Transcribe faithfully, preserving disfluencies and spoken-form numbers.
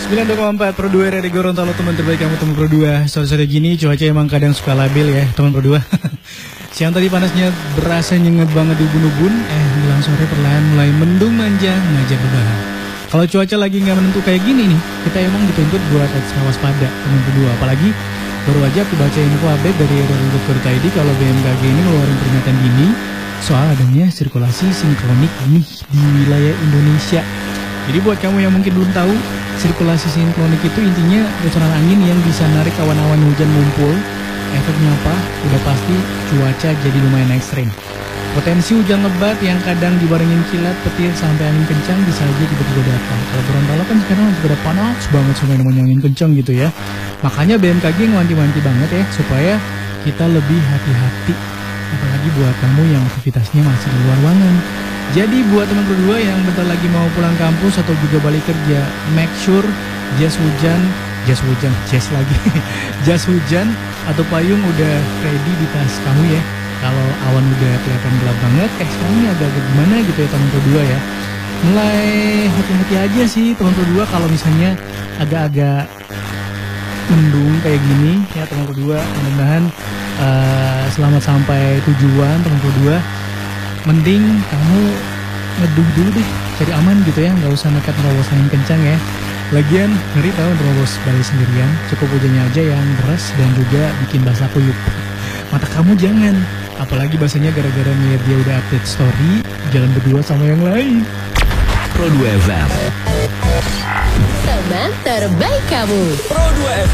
sembilan dua koma empat Pro dua dari Gorontalo, teman terbaik kamu, teman Pro dua. Sore-sore gini cuaca emang kadang suka labil ya teman Pro dua. Siang tadi panasnya berasa nyengat banget di ubun-ubun. Eh menjelang sore perlahan mulai mendung manja ngajak lebaran. Kalau cuaca lagi nggak menentu kayak gini nih, kita emang dituntut buat ekstra waspada teman Pro dua. Apalagi baru aja aku baca info update dari Roro dot co dot I D kalau B M K G ini ngeluarin peringatan dini soal adanya sirkulasi sinkronik nih di wilayah Indonesia. Jadi buat kamu yang mungkin belum tahu, sirkulasi sinkronik itu intinya pusaran angin yang bisa narik awan-awan hujan ngumpul. Efeknya apa? Udah pasti cuaca jadi lumayan ekstrim. Potensi hujan lebat yang kadang dibarengin kilat, petir, sampai angin kencang bisa aja tiba-tiba datang. Kalau Gorontalo kan sekarang lagi pada panas banget sama namanya angin kencang gitu ya. Makanya B M K G ngewanti-wanti banget ya supaya kita lebih hati-hati. Apalagi buat kamu yang aktivitasnya masih di luar ruangan. Jadi buat teman berdua yang bentar lagi mau pulang kampus atau juga balik kerja, make sure jas hujan, jas hujan, jas lagi, jas hujan atau payung udah ready di tas kamu ya. Kalau awan udah kelihatan gelap banget, eh sekarang ini agak-agak gimana gitu ya teman berdua ya. Mulai hati-hati aja sih teman berdua kalau misalnya agak-agak mendung kayak gini ya teman berdua. Mudah-mudahan uh, selamat sampai tujuan teman berdua. Mending kamu ngeduh dulu deh, cari aman gitu ya, nggak usah nekat ngerobos angin kencang ya. Lagian ngeri tahu nerobos balik sendirian, cukup hujannya aja yang deras dan juga bikin basah kuyup. Mata kamu jangan, apalagi basahnya gara-gara ngeliat dia udah update story jalan berdua sama yang lain. Pro dua F M, teman terbaik kamu. Pro dua F M.